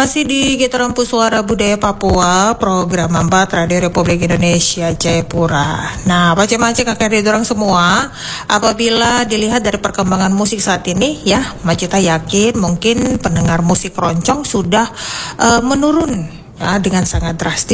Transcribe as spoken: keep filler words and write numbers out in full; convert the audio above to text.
Masih di Getaran Suara Budaya Papua, program empat Radio Republik Indonesia Jayapura. Nah, macam-macam akan didorong semua. Apabila dilihat dari perkembangan musik saat ini, ya, Macita yakin mungkin pendengar musik keroncong sudah uh, menurun ya, dengan sangat drastis.